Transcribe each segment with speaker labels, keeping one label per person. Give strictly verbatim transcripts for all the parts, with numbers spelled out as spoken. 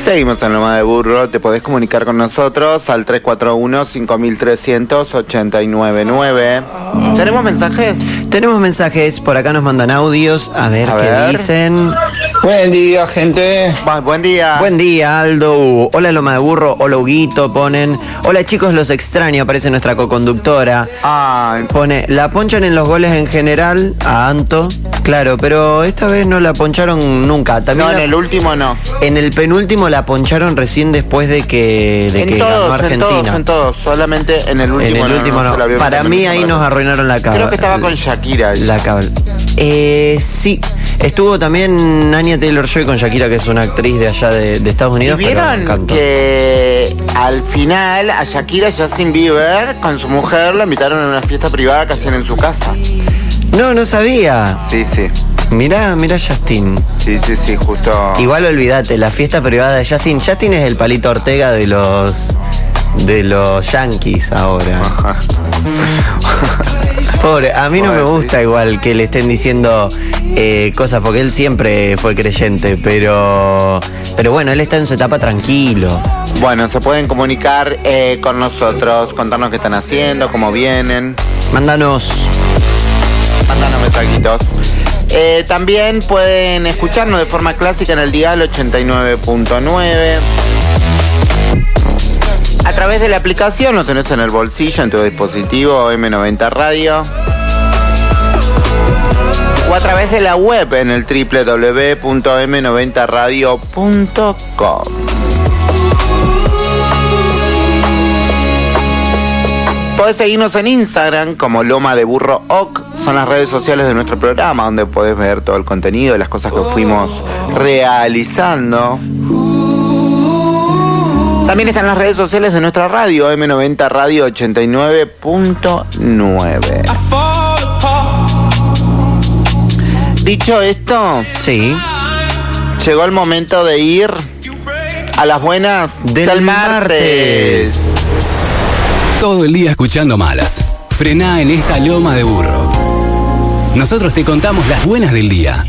Speaker 1: Seguimos en Loma de Burro. Te podés comunicar con nosotros al tres cuatro uno, cinco tres cero cero, ocho nueve nueve. ¿Tenemos mensajes?
Speaker 2: Tenemos mensajes, por acá nos mandan audios, a ver
Speaker 1: A
Speaker 2: qué
Speaker 1: ver.
Speaker 2: dicen.
Speaker 3: Buen día, gente.
Speaker 1: Bu- buen día.
Speaker 2: Buen día, Aldo. Hola, Loma de Burro. Hola, Huguito, ponen. Hola, chicos, los extraño, aparece nuestra coconductora.
Speaker 1: Ay,
Speaker 2: Pone, la ponchan en los goles en general a Anto. Claro, pero esta vez no la poncharon nunca. También
Speaker 1: no,
Speaker 2: la-
Speaker 1: en el último no.
Speaker 2: en el penúltimo la poncharon recién después de que, de
Speaker 1: En
Speaker 2: que ganó
Speaker 1: todos, en
Speaker 2: Argentina.
Speaker 1: todos, en todos. Solamente en el último
Speaker 2: En el último no.
Speaker 1: se la vio
Speaker 2: Para
Speaker 1: en el
Speaker 2: mí
Speaker 1: último
Speaker 2: ahí
Speaker 1: no.
Speaker 2: nos arruinaron la cabra.
Speaker 1: Creo que estaba con Shakira. ella.
Speaker 2: La cabra. Eh, sí. Estuvo también Anya Taylor-Joy con Shakira, que es una actriz de allá de, de Estados
Speaker 1: ¿Y
Speaker 2: Unidos. pero me
Speaker 1: vieron
Speaker 2: encantó.
Speaker 1: que al final a Shakira y Justin Bieber con su mujer la invitaron a una fiesta privada que hacían en su casa?
Speaker 2: No, no sabía.
Speaker 1: Sí, sí.
Speaker 2: Mirá, mirá Justin.
Speaker 1: Sí, sí, sí, justo.
Speaker 2: Igual olvídate, la fiesta privada de Justin. Justin es el Palito Ortega de los de los Yankees ahora.
Speaker 1: Ajá.
Speaker 2: Pobre, a mí no me
Speaker 1: Bueno,
Speaker 2: gusta
Speaker 1: sí.
Speaker 2: igual que le estén diciendo eh, cosas, porque él siempre fue creyente, pero pero bueno, él está en su etapa tranquilo.
Speaker 1: Bueno, se pueden comunicar eh, con nosotros, contarnos qué están haciendo, cómo vienen.
Speaker 2: Mándanos.
Speaker 1: Mándanos mensajitos. Eh, también pueden escucharnos de forma clásica en el dial ochenta y nueve punto nueve. A través de la aplicación, lo tenés en el bolsillo, en tu dispositivo eme noventa Radio. O a través de la web en el doble u doble u doble u punto eme noventa radio punto com. Podés seguirnos en Instagram como Loma de Burro Oc. Son las redes sociales de nuestro programa donde podés ver todo el contenido de las cosas que fuimos realizando. También están las redes sociales de nuestra radio, eme noventa Radio ochenta y nueve punto nueve. Dicho esto,
Speaker 2: Sí.
Speaker 1: llegó el momento de ir a las buenas del,
Speaker 2: Del
Speaker 1: martes.
Speaker 2: martes.
Speaker 4: Todo el día escuchando malas. Frená en esta Loma de Burro. Nosotros te contamos las buenas del día.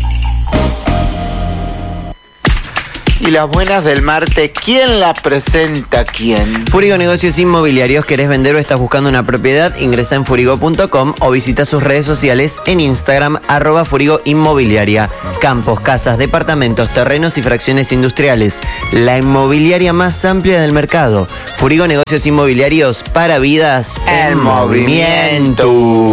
Speaker 1: Y las buenas del martes, ¿quién la presenta? ¿Quién?
Speaker 2: Furigo Negocios Inmobiliarios. ¿Querés vender o estás buscando una propiedad? Ingresa en furigo punto com o visita sus redes sociales en Instagram, arroba Furigo Inmobiliaria. Campos, casas, departamentos, terrenos y fracciones industriales. La inmobiliaria más amplia del mercado. Furigo Negocios Inmobiliarios, para vidas en
Speaker 1: El
Speaker 2: movimiento.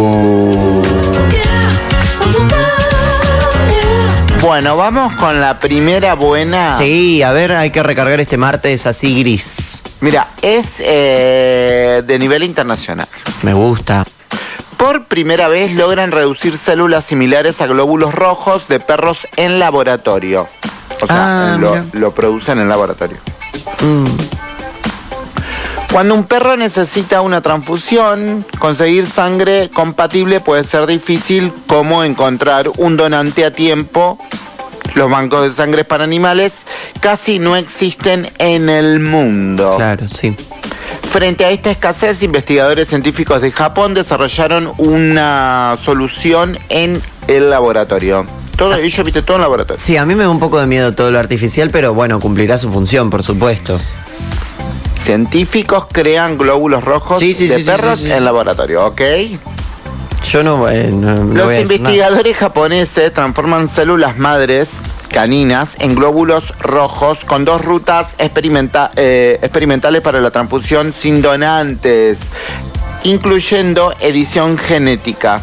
Speaker 1: Bueno, vamos con la primera buena.
Speaker 2: Sí, a ver, hay que recargar este martes así gris.
Speaker 1: Mira, es eh, de nivel internacional.
Speaker 2: Me gusta.
Speaker 1: Por primera vez logran reducir células similares a glóbulos rojos de perros en laboratorio. O sea,
Speaker 2: Ah,
Speaker 1: lo,
Speaker 2: mira.
Speaker 1: lo producen en laboratorio.
Speaker 2: Mm.
Speaker 1: Cuando un perro necesita una transfusión, conseguir sangre compatible puede ser difícil, como encontrar un donante a tiempo. Los bancos de sangre para animales casi no existen en el mundo.
Speaker 2: Claro, sí.
Speaker 1: Frente a esta escasez, investigadores científicos de Japón desarrollaron una solución en el laboratorio. Todo ello, viste, todo en laboratorio.
Speaker 2: Sí, a mí me da un poco de miedo todo lo artificial, pero bueno, cumplirá su función, por supuesto.
Speaker 1: Científicos crean glóbulos rojos
Speaker 2: Sí, sí,
Speaker 1: de
Speaker 2: sí, sí,
Speaker 1: perros
Speaker 2: sí, sí.
Speaker 1: en laboratorio, ¿ok?
Speaker 2: Yo no, eh, no, no
Speaker 1: Los
Speaker 2: voy a decir nada.
Speaker 1: investigadores japoneses transforman células madres caninas en glóbulos rojos con dos rutas experimenta- eh, experimentales para la transfusión sin donantes, incluyendo edición genética.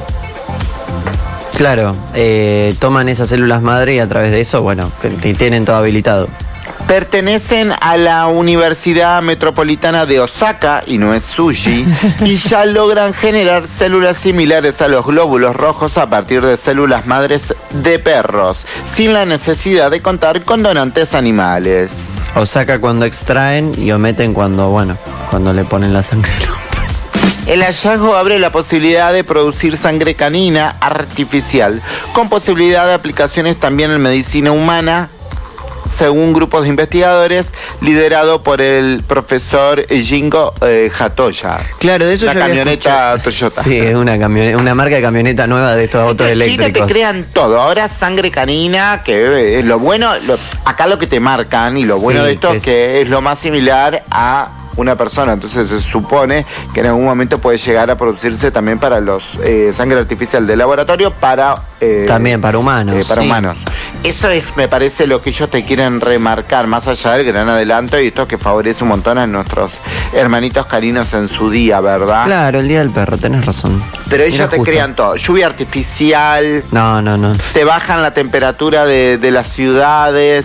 Speaker 2: Claro, eh, toman esas células madre y a través de eso, bueno, que- que tienen todo habilitado.
Speaker 1: Pertenecen a la Universidad Metropolitana de Osaka, y no es sushi, y ya logran generar células similares a los glóbulos rojos a partir de células madres de perros, sin la necesidad de contar con donantes animales.
Speaker 2: O saca cuando extraen y ometen cuando, bueno, cuando le ponen la sangre.
Speaker 1: El hallazgo abre la posibilidad de producir sangre canina artificial, con posibilidad de aplicaciones también en medicina humana, según grupos de investigadores liderado por el profesor Jingo eh, Hatoya.
Speaker 2: Claro, de eso
Speaker 1: la
Speaker 2: yo
Speaker 1: camioneta Toyota.
Speaker 2: Sí, es una camioneta, una marca de camioneta nueva de estos autos eléctricos.
Speaker 1: Chile te crean todo. Ahora sangre canina, que es lo bueno, lo, acá lo que te marcan y lo bueno
Speaker 2: Sí,
Speaker 1: de esto
Speaker 2: que
Speaker 1: es que es lo más similar a una persona, entonces se supone que en algún momento puede llegar a producirse también para los eh, sangre artificial de laboratorio para eh,
Speaker 2: también para humanos
Speaker 1: eh, para
Speaker 2: sí.
Speaker 1: humanos. Eso es, me parece, lo que ellos te quieren remarcar, más allá del gran adelanto y esto que favorece un montón a nuestros hermanitos caninos en su día, ¿verdad?
Speaker 2: Claro, el día del perro, tenés razón.
Speaker 1: Pero ellos
Speaker 2: Era
Speaker 1: te
Speaker 2: justo.
Speaker 1: crean todo, lluvia artificial,
Speaker 2: No, no, no.
Speaker 1: te bajan la temperatura de, de las ciudades,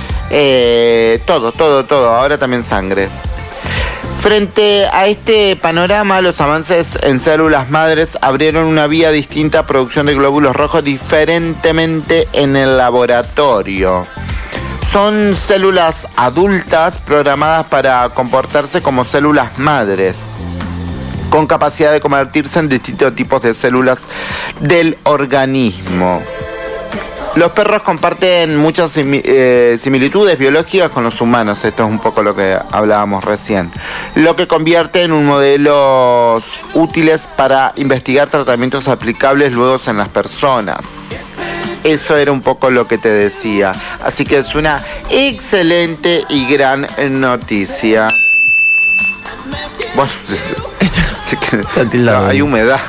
Speaker 1: eh, todo, todo, todo, ahora también sangre. Frente a este panorama, los avances en células madres abrieron una vía distinta a producción de glóbulos rojos diferentemente en el laboratorio. Son células adultas programadas para comportarse como células madres, con capacidad de convertirse en distintos tipos de células del organismo. Los perros comparten muchas simi- eh, similitudes biológicas con los humanos, esto es un poco lo que hablábamos recién, lo que convierte en un modelo útiles para investigar tratamientos aplicables luego en las personas. Eso era un poco lo que te decía, así que es una excelente y gran noticia. Bueno, se queda- no, hay humedad.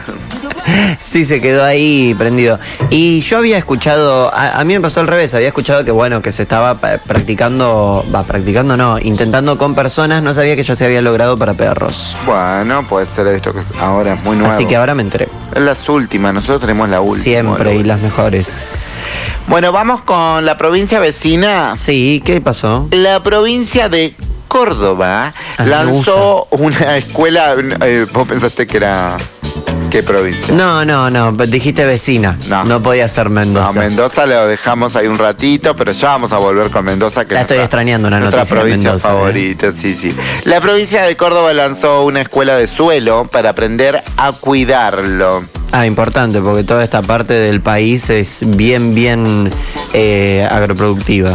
Speaker 2: Sí, se quedó ahí prendido. Y yo había escuchado, a, a mí me pasó al revés, había escuchado que bueno, que se estaba pa- practicando, va, practicando no, intentando con personas, no sabía que ya se había logrado para perros.
Speaker 1: Bueno, puede ser esto que ahora es muy nuevo.
Speaker 2: Así que ahora me enteré.
Speaker 1: Es las últimas, nosotros tenemos la última.
Speaker 2: Siempre, y
Speaker 1: la
Speaker 2: las mejores.
Speaker 1: Bueno, vamos con la provincia vecina.
Speaker 2: Sí, ¿qué pasó?
Speaker 1: La provincia de Córdoba
Speaker 2: Ah, me
Speaker 1: lanzó una escuela. eh, vos pensaste que era. ¿Qué provincia?
Speaker 2: No, no, no, dijiste vecina.
Speaker 1: No.
Speaker 2: No, podía ser Mendoza.
Speaker 1: No, Mendoza lo dejamos ahí un ratito, pero ya vamos a volver con Mendoza, que
Speaker 2: La
Speaker 1: es
Speaker 2: estoy
Speaker 1: nuestra-
Speaker 2: extrañando, una
Speaker 1: nuestra
Speaker 2: noticia de
Speaker 1: provincia
Speaker 2: Mendoza,
Speaker 1: favorita, sí, sí. La provincia de Córdoba lanzó una escuela de suelo para aprender a cuidarlo.
Speaker 2: Ah, importante, porque toda esta parte del país es bien, bien eh, agroproductiva.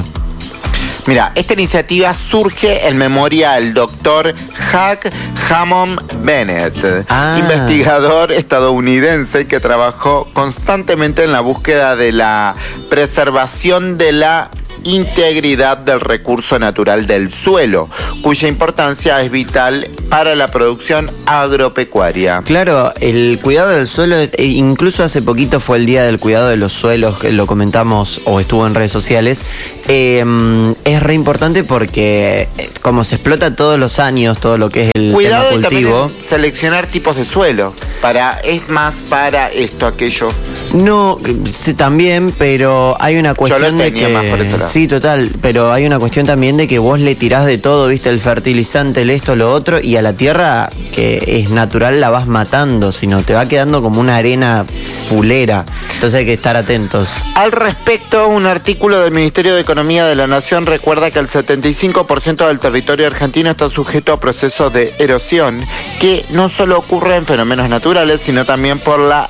Speaker 1: Mira, esta iniciativa surge en memoria al doctor Hugh Hammond Bennett,
Speaker 2: Ah.
Speaker 1: investigador estadounidense que trabajó constantemente en la búsqueda de la preservación de la integridad del recurso natural del suelo, cuya importancia es vital para la producción agropecuaria.
Speaker 2: Claro, el cuidado del suelo, eh, incluso hace poquito fue el día del cuidado de los suelos, que lo comentamos o estuvo en redes sociales. Eh, es re importante porque eh, como se explota todos los años todo lo que es el
Speaker 1: Cuidado
Speaker 2: tema
Speaker 1: y también
Speaker 2: cultivo.
Speaker 1: en seleccionar tipos de suelo. Para, es más para esto, aquello.
Speaker 2: No, sí, también, pero hay una cuestión de
Speaker 1: tenía
Speaker 2: que
Speaker 1: más por ese lado.
Speaker 2: sí, total, pero hay una cuestión también de que vos le tirás de todo, viste, el fertilizante, el esto, lo otro, y a la tierra que es natural la vas matando, sino te va quedando como una arena fulera. Entonces hay que estar atentos.
Speaker 1: Al respecto, un artículo del Ministerio de Economía de la Nación recuerda que el setenta y cinco por ciento del territorio argentino está sujeto a procesos de erosión que no solo ocurren en fenómenos naturales, sino también por la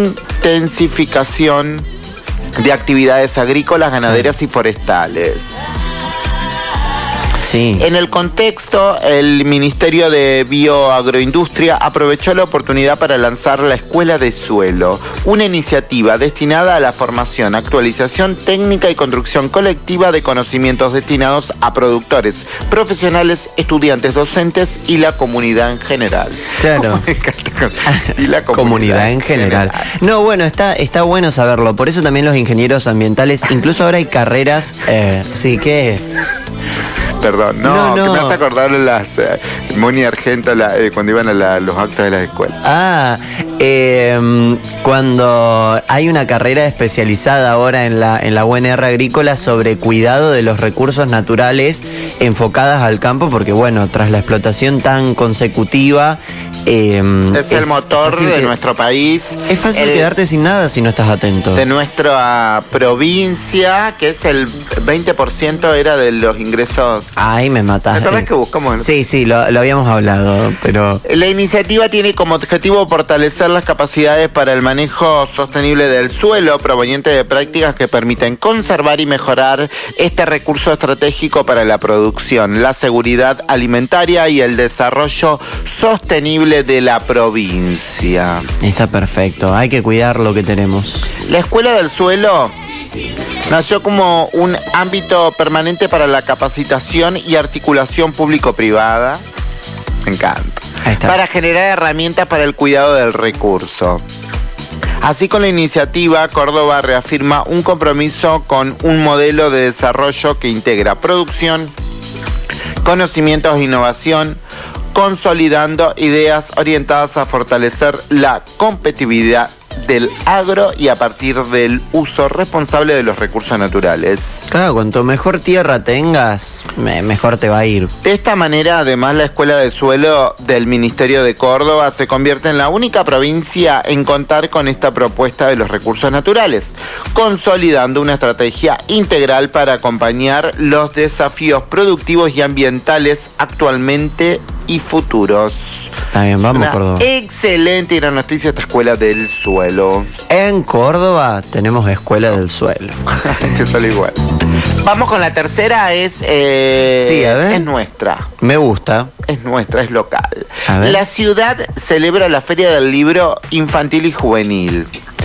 Speaker 1: intensificación de actividades agrícolas, ganaderas y forestales.
Speaker 2: Sí.
Speaker 1: En el contexto, el Ministerio de Bioagroindustria aprovechó la oportunidad para lanzar la Escuela de Suelo, una iniciativa destinada a la formación, actualización técnica y construcción colectiva de conocimientos destinados a productores, profesionales, estudiantes, docentes y la comunidad en general.
Speaker 2: Claro.
Speaker 1: Me encanta con- y la comunidad,
Speaker 2: Comunidad en general. No, bueno, está, está bueno saberlo. Por eso también los ingenieros ambientales, incluso ahora hay carreras, eh, sí que...
Speaker 1: Perdón, no,
Speaker 2: No, no.
Speaker 1: que me hace acordar las eh, Moni Argento la- eh, cuando iban a la- los actos de las escuelas.
Speaker 2: Ah, eh, cuando hay una carrera especializada ahora en la, en la U N R agrícola sobre cuidado de los recursos naturales enfocadas al campo, porque bueno, tras la explotación tan consecutiva... eh,
Speaker 1: Es el motor
Speaker 2: fácil
Speaker 1: de
Speaker 2: que-
Speaker 1: nuestro país.
Speaker 2: Es fácil
Speaker 1: el-
Speaker 2: quedarte sin nada si no estás atento.
Speaker 1: De nuestra provincia, que es el veinte por ciento era de los ingresos.
Speaker 2: Ay, me matas.
Speaker 1: ¿Te acordás que buscamos?
Speaker 2: Sí, sí, lo, lo habíamos hablado, pero...
Speaker 1: La iniciativa tiene como objetivo fortalecer fortalecer las capacidades para el manejo sostenible del suelo, proveniente de prácticas que permiten conservar y mejorar este recurso estratégico para la producción, la seguridad alimentaria y el desarrollo sostenible de la provincia.
Speaker 2: Está perfecto, hay que cuidar lo que tenemos.
Speaker 1: La Escuela del Suelo nació como un ámbito permanente para la capacitación y articulación público-privada. Me encanta.
Speaker 2: Ahí está.
Speaker 1: Para generar herramientas para el cuidado del recurso. Así, con la iniciativa, Córdoba reafirma un compromiso con un modelo de desarrollo que integra producción, conocimientos e innovación, consolidando ideas orientadas a fortalecer la competitividad del agro y a partir del uso responsable de los recursos naturales.
Speaker 2: Claro, cuanto mejor tierra tengas, me- mejor te va a ir.
Speaker 1: De esta manera, además, la Escuela de Suelo del Ministerio de Córdoba se convierte en la única provincia en contar con esta propuesta de los recursos naturales, consolidando una estrategia integral para acompañar los desafíos productivos y ambientales actualmente y futuros.
Speaker 2: Está bien, vamos,
Speaker 1: Una
Speaker 2: Córdoba.
Speaker 1: excelente y gran noticia esta Escuela del Suelo.
Speaker 2: En Córdoba tenemos Escuela del Suelo.
Speaker 1: Este suelo igual. Vamos con la tercera, es, eh,
Speaker 2: Sí, a ver.
Speaker 1: es nuestra.
Speaker 2: Me gusta.
Speaker 1: Es nuestra, es local.
Speaker 2: A ver.
Speaker 1: La ciudad celebra la Feria del Libro Infantil y Juvenil.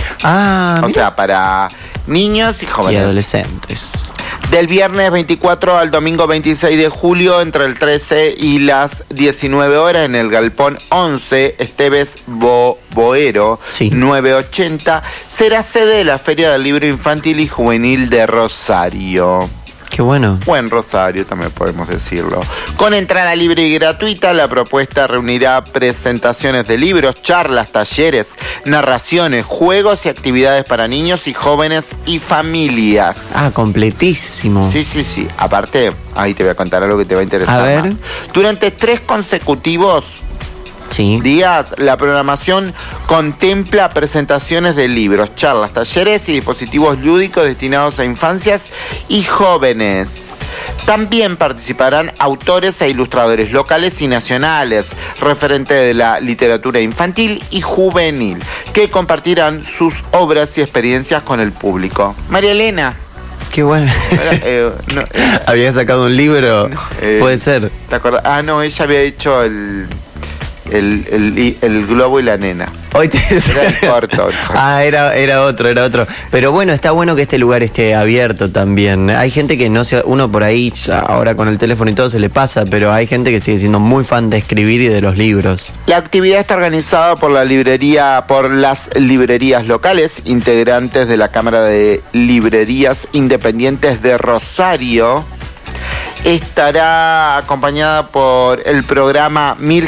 Speaker 2: Ah,
Speaker 1: O
Speaker 2: mira.
Speaker 1: sea, para niños y
Speaker 2: Y
Speaker 1: jóvenes.
Speaker 2: adolescentes.
Speaker 1: Del viernes veinticuatro al domingo veintiséis de julio, entre el trece y las diecinueve horas, en el Galpón once, Esteves Bo- Boero,
Speaker 2: Sí.
Speaker 1: novecientos ochenta, será sede de la Feria del Libro Infantil y Juvenil de Rosario.
Speaker 2: Qué bueno.
Speaker 1: Buen Rosario, también podemos decirlo. Con entrada libre y gratuita, la propuesta reunirá presentaciones de libros, charlas, talleres, narraciones, juegos y actividades para niños y jóvenes y familias.
Speaker 2: Ah, completísimo.
Speaker 1: Sí, sí, sí. Aparte, ahí te voy a contar algo que te va a interesar
Speaker 2: A ver.
Speaker 1: más. Durante tres consecutivos
Speaker 2: Sí.
Speaker 1: días, la programación contempla presentaciones de libros, charlas, talleres y dispositivos lúdicos destinados a infancias y jóvenes. También participarán autores e ilustradores locales y nacionales, referentes de la literatura infantil y juvenil, que compartirán sus obras y experiencias con el público. María Elena.
Speaker 2: Qué bueno.
Speaker 1: eh, no, eh,
Speaker 2: Había sacado un libro.
Speaker 1: No, eh,
Speaker 2: Puede ser.
Speaker 1: ¿Te acuerdas? Ah, no, ella había hecho el, el, el, el globo y la nena.
Speaker 2: Hoy te...
Speaker 1: Era el corto, el corto.
Speaker 2: Ah, era, era otro, era otro. Pero bueno, está bueno que este lugar esté abierto también. Hay gente que no se... Uno por ahí, ya ahora con el teléfono y todo se le pasa, pero hay gente que sigue siendo muy fan de escribir y de los libros.
Speaker 1: La actividad está organizada por la librería, por las librerías locales, integrantes de la Cámara de Librerías Independientes de Rosario. Estará acompañada por el programa mil